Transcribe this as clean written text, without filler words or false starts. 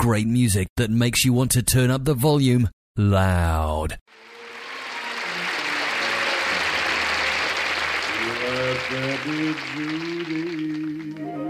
great music that makes you want to turn up the volume loud. Let there be beauty